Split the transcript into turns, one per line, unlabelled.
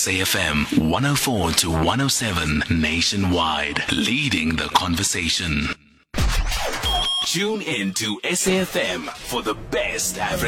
SAFM 104 to 107 nationwide, leading the conversation. Tune in to SAFM for the best African